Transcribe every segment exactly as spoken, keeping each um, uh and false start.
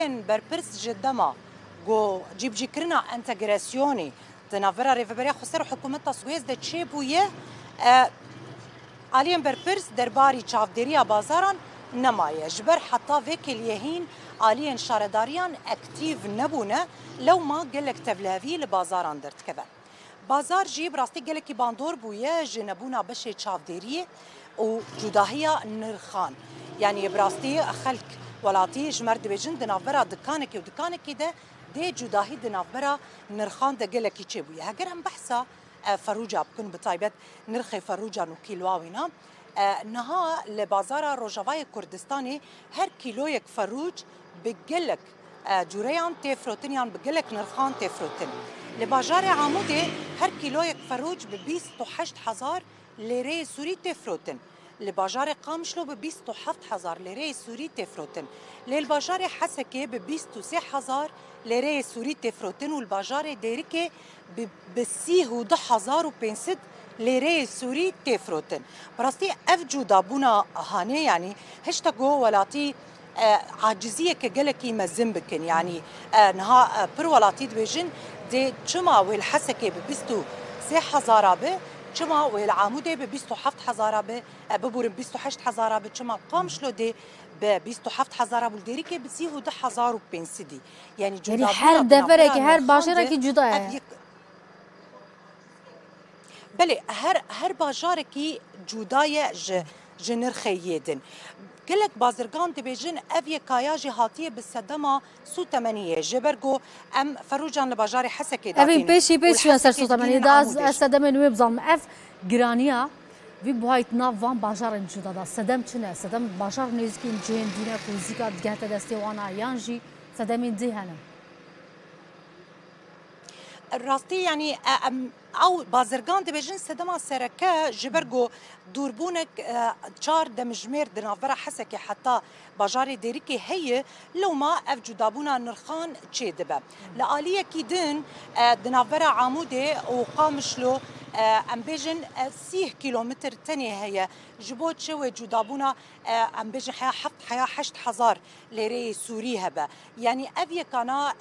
برپرس جدما جو جيب جي كرنا انتجراسيوني تنافرا ريفبريا خسر حكومة سويس ده تشي بويه آلين برپرس درباري چافدريا بازاران نمايه جبر حتى فيك اليهين آلين شارداريان اكتيف نبونه لو ما قلك تبلاوي لبازاران درت كذا بازار جيب راستي قلك باندور بويه جنبونا بشي چافدريه وجداهية نرخان يعني براستي خلق ولاتي جمر دبيجن دنافرا دكانك ودكانك ده دي جداهي دنافرا نرخان ده قلك يجيبويه هاجر هم بحثا فروجا بكون بطيبت نرخي فروجا وكيلواوينا نها لبازار روجاواي كردستاني هر كيلويك فروج بقلك جوريان تفروتن يعني بقلك نرخان تفروتن لبازار عمودي هر كيلويك فروج ببيست وحشت حزار ليري سوري تفروتن لبازار قامشلو ببيست وحفت حزار ليري سوري تفروتن للبازار حسكي ببيست وسي حزار ليري سوري تفروتن والبازار ديريكي بسيه وده حزار وبنسد ليري سوري تفروتن براستي افجو دابونا هاني يعني هشتاقو ولاتي آه عاجزية كجلكي مزن بكن يعني آه نها آه بر ولاتي دبيجن دي جمع والحسكي ببستو سي حزارابه جمع والعامودة ببستو حفت حزارابه آه ببورن بستو حشت حزارابه جمع قامشلو دي ببستو حفت حزارابه الديريكي بسيهو ده حزار وبنسدي يعني جو يعني هر دفرك هر باشركي جدا بله هر هر باجارکی جدای ج جنرخیدن کلک بازرگان دبیجن اوی کایاجی هاتیه بسدما سو تمنیه جبرگو ام فروجان لباجار حسکی دادین اوی پیشی پیشی سر سو تمنیه داز السدم نوی بزن اف گرانیا وی بهایت ناف وان باجار جدا دا سدم چنه سدم باجار نزکین جن دینه کوزیکا دگهت دستی وانا یانجی سدم دی هنم راستي يعني او بازرگان دبيجن سدما سركه جبرجو دوربونك تشار دمجمير دنافرا حسكي حتى باجاري ديريكي هي لو ما افجو دابونا نرخان تشي دبا لآلية كيدن دنافرا عمودي وقامشلو ام بيجن سيه كيلومتر تاني هي جبوت شوي جدابونا ام بيجن حيا حفت حيا حشت حزار ليري سوري هبا يعني افيا كانا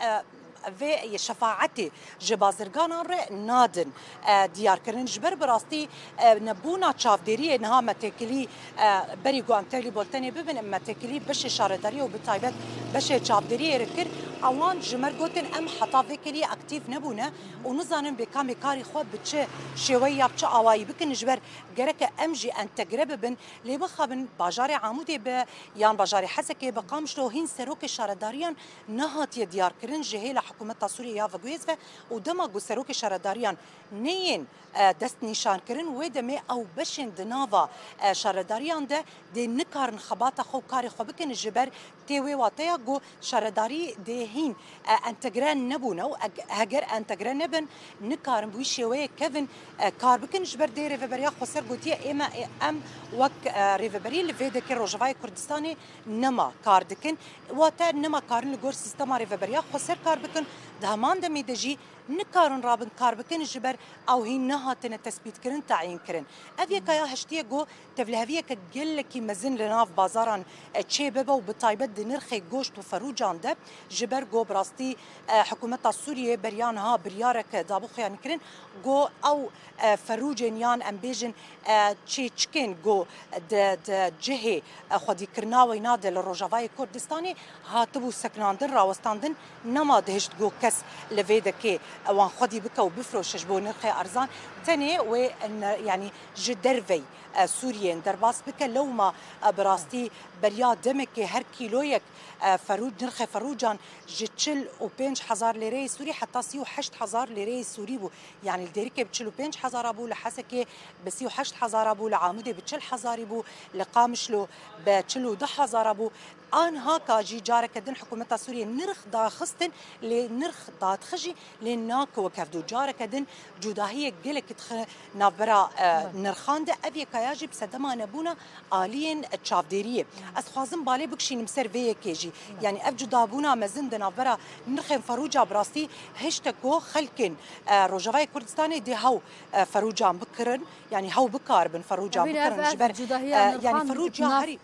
في شفاعتي جبازرگان ر نادن ديار كرن جبر براستي نبونا تشافديري انها متكلي بريغو امتلي بولتني ببن متكلي بش شارداري وبتايبت بش تشافديري ركر اوان جمر گوتن ام حتا فيكلي اكتيف نبونا ونزانن بكامي كاري خو بتش شويه بتش اواي بكن جبر جرك امجي ان تجرب بن لي بخبن باجاري عمودي ب يان باجاري حسكي بقامشلو هين سروك شارداريان نهات ديار كرن جهيل حكومة سوريا وغويزفة ودما جسروك شرداريان نين دست نشان كرن ودمي أو بشن دنافا شرداريان ده دي نكارن خباطة خو كاري خو بكن الجبر تيوي واتيا جو شرداري دي هين انتجران نبونا وهجر انتجران نبن نكارن بويشيوي كيفن كار بكن جبر دي ريفبريا خسر قوتيا إما أم وك ريفبري اللي في ذكر روجفاي كردستاني نما كار دكن واتا نما كارن لجور سيستما ريفبريا خسر كار بكن دهمان دمي دجي نكارن رابن كار بكن جبر او هي نهاتن تثبيت كرن تعيين كرن افيا كيا هشتيه جو تفلهفيه كجلكي مزن لناف بازاران تشي بابا وبطايبت دي نرخي جوشت وفروجان ده جبر جو براستي حكومه سوريا بريانها بريارك دابوخ يعني كرن جو او فروجن يان امبيجن تشي تشكين جو د د جهه خدي كرناوي نادل الروجافاي كردستاني هاتبو سكناندن راوستاندن نما دهشت جو كس لفيدكي وان خدي بكا وبفروش جبو نرخي ارزان تاني وان يعني جدرفي سوريا درباس بكا لو ما براستي بريا دمك هر كيلويك فروج نرخي فروجان جتشل وبينج حزار ليري سوري حتى سيو حشت حزار ليري سوري بو يعني الديريكي بتشلو بينج حزار ابو لحسكي بسيو حشت حزار ابو لعامودي بتشل حزار بو لقامشلو بتشلو ده حزار ابو آن هاكا جي جارك دن حكومة سوريا نرخ دا خستن لنرخ دا تخجي لناك وكفدو جارك دن جداهية قلك تخ نابرا آه نرخان دا أبي كياجي بسدما نبونا آلين تشافديرية أسخازم بالي بكشي نمسر فيه كيجي يعني أف جدابونا مزن دا نابرا نرخين فروجا براستي هشتكو خلكن آه روجاواي كردستاني دي هاو آه فروجا بكرن يعني هاو بكار بن فروجا بكرن جبر آه يعني فروجا هري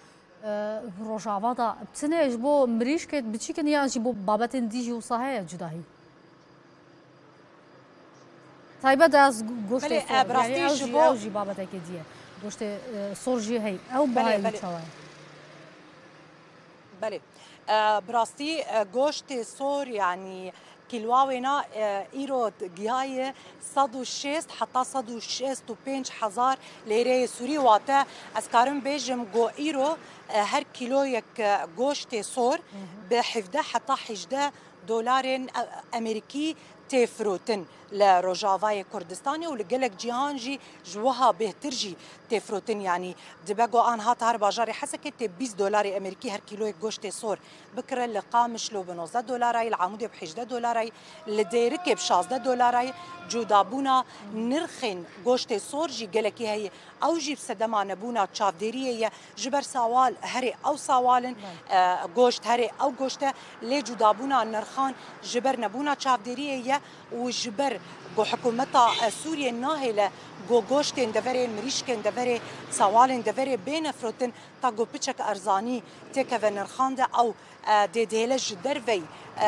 روجاوا دا بتنه جبو مريش كت بتشي كن يعني جبو بابتن ديجي وصاحي جداهي طيبه داز گوشت يعني جبو او جي بابت كديه گوشت سورجي هي او باي بچوا بله براستي گوشت سور يعني كيلواوينا ايرو جايه صد وشيست حتى صد وشيست وبينج حزار ليري سوري واتا اسكارم بيجم جو ايرو هر كيلو يك گوشت سور بحفده حتى حجده دولار امريكي تفروتن لروجافاي كردستاني ولقلك جيهانجي جوها بهترجي تفروتن يعني دبقو ان هات هر باجاري حسكت بيس دولار امريكي هر كيلو گوشت صور بكره اللي قامش لو بنوزده دولاراي العمود بحجده دولاراي لديرك بشازده دولاراي جودابونا نرخن گوشت صور جي قلكي هي او جي بسدما نبونا تشافديريه جبر سوال هري او سوالن آه گوشت هري او گوشت لي جودابونا نرخان جبر نبونا تشافديريه وجبر جو حكومتا سوريا الناهله جو گوشتن دفري مريشكن دفري سوالن دفري بين فروتن تا جو بيتشك ارزاني تكفن نرخانده او دي ديلج درفي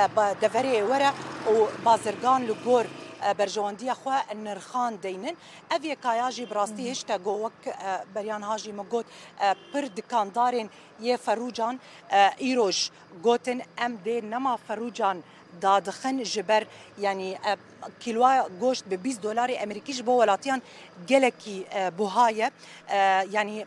دفري ورا وبازرگان لغور برجواندی خو نرخان دینن اوی کایاجی براستی هشتا گوک بریان هاجی مگوت پر دکاندارن یه فروجان ایروش گوتن ام دی نما فروجان دادخن جبر يعني كيلو گوشت ب بیست دلار امریکی جبو ولاتیان گلکی بوهایه يعني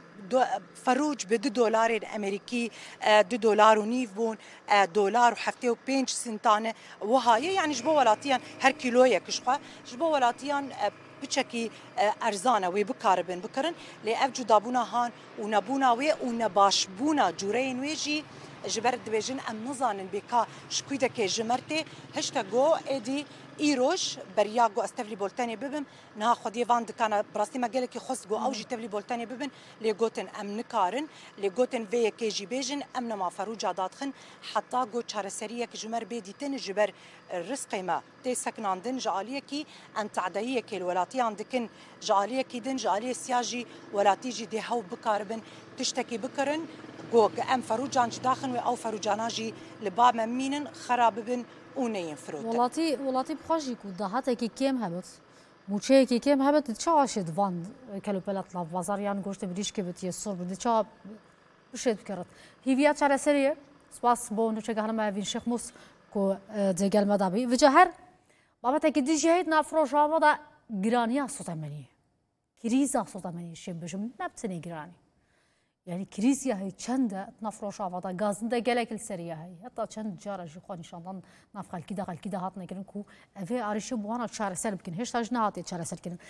فروج ب دو دلار امریکی دو دلار و نیف بون دلار و هفته و پنج سنتانه وهایه يعني جبو ولاتیان هر كيلو يكشخه جبو ولاتیان بچکی ارزانه وی بکاربن بکرن لی اف جدابونا هان و نبونا وی و نباشبونا جورین ویجی جبر دبیجن ام نزانن بکا شکویده که جمرته هشتا گو ایدی ایروش بریا گو استفلی بولتانی ببم نه خودی وان دکانه براستی مگله که خست گو اوجی تفلی بولتانی ببن لی گوتن ام نکارن لی گوتن وی که جی بیجن ام نما فروجا دادخن حتی گو چاره سریه که جمر بیدیتن جبر رزقی ما تی سکناندن جعالیه کی ام تعداییه که الولاتی عندکن جعالیه کی دن جعالیه سیاجی ولاتی جی دی هاو بکاربن تشتکی بکرن گو ام فروجان داخن و او فروجاناجی لباب ممینن خراب بن اونين فروت ولاتي ولاتي بخاجي كو دهاتا كي كيم هبت موچه كي كيم هبت تشاشد فان كالوبلات لا بازار يعني گوشت بريش كي بتي الصور بدي تشا بشد بكرت هيفيا تشارا سريه سباس بو نو چگهر ما وين شيخ موس كو دگل مدابي وجهر بابا تكدي جهيد نافروش ودا گرانيا سوتمني كريزا سوتمني شبجم نبتني گراني يعني كريزيا هي چند نفروش آوادا گازنده گلک السريه هي حتى چند جاره جي خو نشاندن نفخل كده قال كده هات نگرن كو اوي اريش بوانا چاره سر بكن هيش تاج نهات چاره سر كن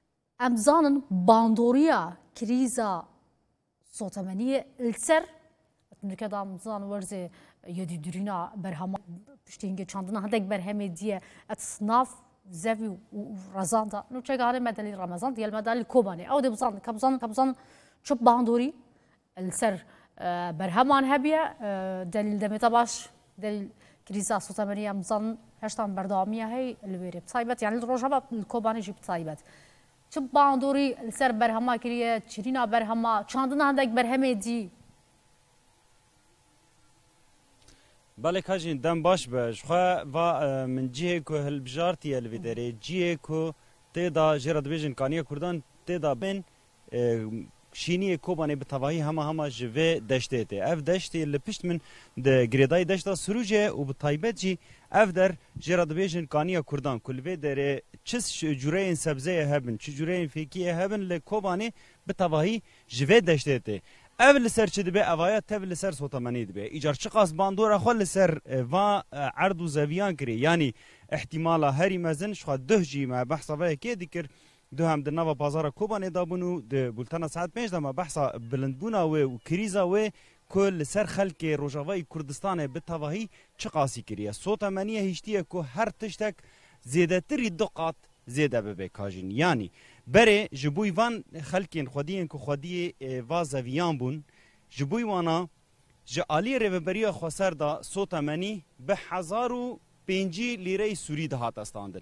امزانن باندوريا كريزا صوتمنيه السر نكدا امزان ورزه يدي درينا برهم پشتینگه چاندنا هندك برهم دي اتصناف زوي ورزاندا نو چگاره مدلي رمضان ديال مدل كوباني او دي بزان كبزان كبزان شو باندوري السر برهمان هبيه دليل دمتا باش دليل كريزا صوتمنيه مزن هشتان برداميه هي الويري بصايبت يعني الروجا الكوباني جي بصايبت شو باندوري السر برهما كريه تشرينا برهما چاندنا عندك برهمه دي بالك هاجين دم باش باش خا و من جهه كو هالبجارتي الفيدري جهه كو تدا جرد بيجن كانيه كردان تدا بين شینی کوبانی به تواهی همه همه جوه دشته ته اف دشته لپشت من د گریدای دشته سروجه و به تایبت جی اف در جراد بیژن کانیا کردان کلوه در چس جوره سبزه هبن چ جوره فیکی هبن ل کوبانی به تواهی جوه دشته ته اف لسر چه به اوایت تب لسر سوتمنی به ایجار چقاس باندور خو لسر و عرض و زویان کری یعنی احتمال هری مزن شو ده جی ما بحث و کی ذکر دو هم د نوا بازار کوبانه دابونو د بولتنا ساعت پنج دما بحثا بلندبونا و کریزا و کل سر خلک روجاوای کردستان به تواهی چقاسی کریه صوت منیه هیشتیه کو هر تشتک زیاده تری دقات زیاده به کاجین یعنی بره جبوی وان خلکین خودین کو خودی وازویان بون جبوی وانا جالی رهبری خسر دا صوت منی به هزار و پنجی لیره سوری دهات استاندن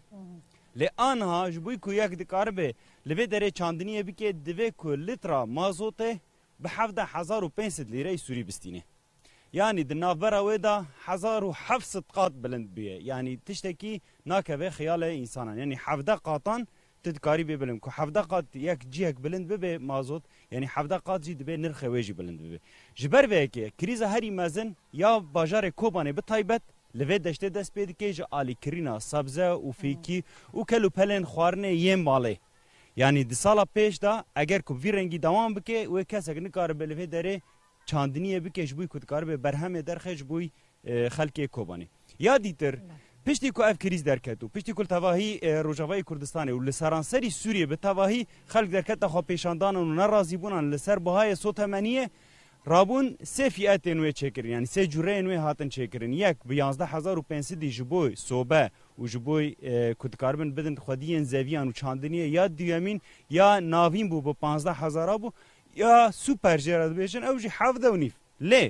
لآنها جبوی کو یک دکار به لبه دره چاندنیه بی که دوه کو لیترا مازوته به حفده هزار و پانصد لیره سوری بستینه یعنی د نافبره وی دا هزار و هفتصد قات بلند بیه یعنی تشتکی ناکوه خیال انسانان یعنی حفده قاتان تدکاری ببلم که حفده قات یک جیک بلند ببه مازوت یعنی حفده قات جی دبه نرخ ویجی بلند ببه جبر وی که کریز هری مزن یا باجار کوبانه به تایبت لوی دشته دست پیدا که جا آلی کرینا سبزه و فیکی و کلو پلن خوارنه یم ماله یعنی دی سالا پیش دا اگر که وی رنگی دوام بکه و کس اگر نکاره به لوی داره چاندنیه بکش بوی کدکار به برهم درخش بوی خلک کوبانی یا دیتر پشتی کو اف کریز درکتو پشتی کل تواهی روجاوای کردستان و لسرانسری سوریه به تواهی خلک درکت خو پیشاندان و ناراضی بونن لسر بهای صوت منیه رابون سه فئات نوع چکرین یعنی سه جوره نوع هاتن چکرین یک به یازده هزار و پانصد جبوی صوبه و جبوی کدکاربن بدن خودین زویان و چاندنیه یا دیامین یا ناوین بو به پانزده هزار بو یا سوپر جراد بیشن او جی حفظه و نیف لی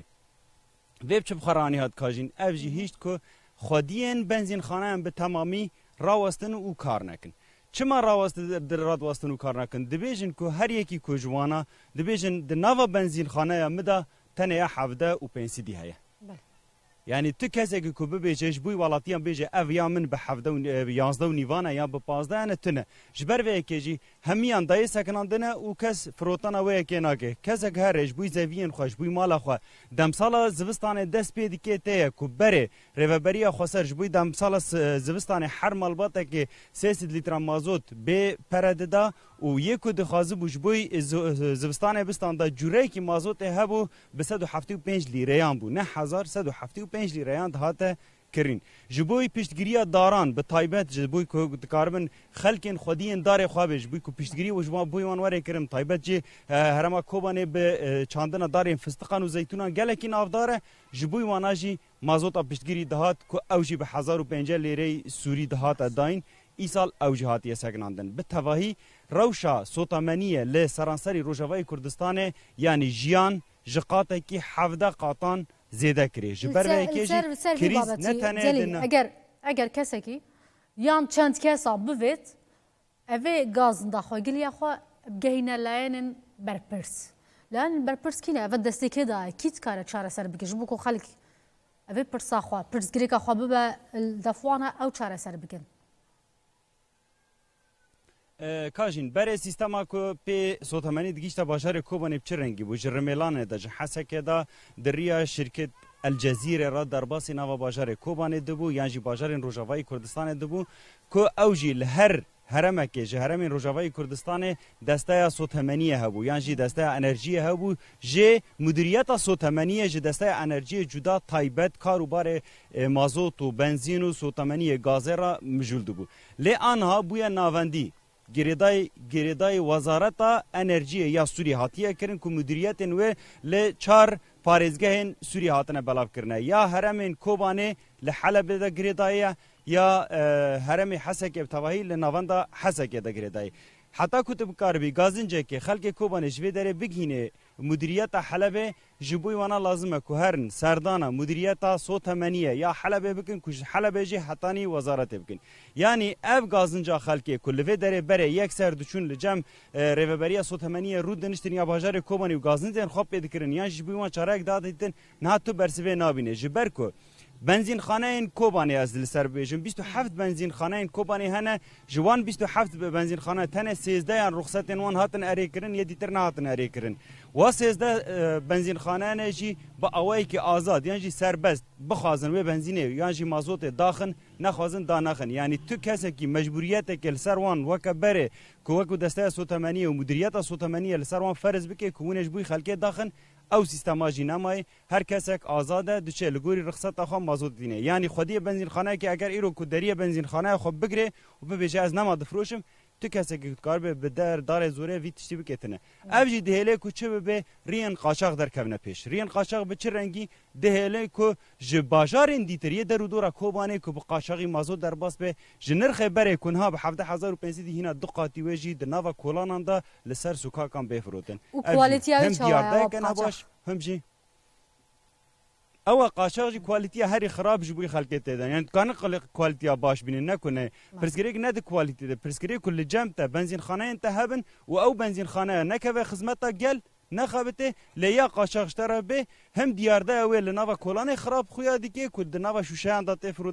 ویب چه بخرانی هات کاجین او جی هیچ که خودین بنزین خانه هم به تمامی راوستن و کار نکن چما راوستن در راد واستن و کار نکن دبیجن که هر یکی که جوانا دبیجن د نوا بنزین خانه هم مده تنه یا حفظه و پنسیدی هیه یعنی تو کسی که کو ببیجش بوی ولاتیان بیجه او یا من به هفده و یازده و نیوانه یا به پازده انه تنه جبر وی که جی همیان دای سکنان دنه و کس فروتانه وی که ناگه کسی که هرش بوی زوین خوش بوی مالا خو دمسالا زوستانه دست پیدی که تیه که بره ریوبری خواسرش بوی دمسالا زوستانه هر مالباته که سیصد لیتر مازوت به پرده دا و یکو دخوازه بوش بوی زوستانه بستان دا جوره که مازوت هبو به صد و هفتاد و پنج لیریان بو نه هزار صد و هفتاد و پنج لیریان دهاته کرین جبوی پشتگیری داران به تایبت جبوی که کاربن خلکن خودین داره خوابش جبوی که پشتگیری و جبوی بوی وانواره کرم تایبت جی هرما کوبانه به چاندن داره فستقان و زیتونان گلکین آف داره جبوی واناجی مازوتا پشتگیری دهات که اوجی به هزار و پنجاه لیره سوری دهات داین ای سال اوجی هاتی سکناندن به تواهی روشا سوتامنیه ل سرانسری روجاوای کردستان یعنی جیان جقاته کی هفده قاطان زیاده کری جبر وکی کریز نتنه دن اگر اگر کسی کی یان چند کسا بوید اوه گازن داخل گلی خو بگهینه لاین برپرس لان برپرس کینه اوه دستی که دا کیت کاره چاره سر بکش بکو خلق اوه پرسا خوا پرس گری که خوا ببه دفوانه او چاره سر بکن کاجین برای سیستما کو پی سوتامنی دگیشتا باشار کوبانی بچه رنگی بو جرملانه دا جحسه که دا دریا شرکت الجزیره را در باسی نوا باشار کوبانی دبو یعنی باشار روجاوای کردستان دبو که اوجی لهر هرمه که جه هرم روجاوای کردستان دسته سوتامنیه هبو یعنی دسته انرژی هبو جه مدیریت سوتامنیه جه دسته انرژی جدا تایبت کاروبار مازوت و بنزین و سوتامنی گازه را مجول دبو لی آنها بوی ناوندی گریدای گریدای وزارت انرژی یا سوری هاتیه کرن که مدیریت و ل چهار پارێزگehên سووری hatine belavkirine ya heremên Kobanê li Helebê de girêdaye ya heremê Hesekê bi tevahî li navenda Hesekê de girêdaye. Heta ku tu bikaribî gazincekê xelkê Kobanê ji vê derê bigihîne mudîriyeta Helebê ji bo wana lazim e ku herin serdana mudîriyeta Sotemeniye ya Helebê bikin ku ji Helebê jî hetanî wezaretê bikin. Yani ev gazinca xelkê ku li vê derê berê yekser diçûn li cem rêveberiya Sotemeniye rû diniştin ya bajarê Kobanê û gazincên xwe pê dikirin yan ji bo wan çarek dadîtin niha tu bersivê nabîne ji ber ku بنزین خانه این کوبانی از لسر بیشم بیست و هفت بنزین خانه این کوبانی هنه جوان بیست و هفت بنزین خانه تنه سیزده یان رخصت وان هاتن اری کرن یا دیتر نه هاتن اری کرن و سیزده بنزین خانه نه جی با اوایی که آزاد یعنی جی سربست بخوازن و بنزینه یعنی جی مازوت داخن نخوازن دا نخن یعنی تو کسی که مجبوریت که لسر وان وک بره کو وک دسته سوتمنی و مدیریت سوتمنی لسر وان فرض بکه کوونش بوی خلک داخن او سیستما جینامای هر کسک آزاده دچه لگوری رخصت آخام مازود دینه یعنی خودی بنزین خانه که اگر ایرو کدری بنزین خانه خود بگیره و ببیشه از نما دفروشم تو کسی که کار به در دار زوره وی تشتی بکتنه اوجی دهله کو چه به رین قاچاق در کونه پیش رین قاچاق به چه رنگی دهله کو ج بازارین دیتریه در دورا کوبانه کو به قاچاقی مازود در باس به جنرخ بره کنها به هفده هزار و پنجصد هینا دو قاتی وجی د نوا کولاناندا لسر سوکاکان بفروتن کوالیتی هم دیارده کنه باش هم جی او قاچاق جی کوالیتی هری خراب جبوی خلقت دادن یعنی کان کوالیتی باش بینه نکنه پرسکریک نه د کوالیتی ده پرسکریک کل جمع ته بنزین خانه انتهابن و او بنزین خانه نکوه خدمت گل نخابته لیا قاچاقشتر به هم دیارده اوی لناوا کلان خراب خویا دیگه کد ناوا شوشان دا تفرو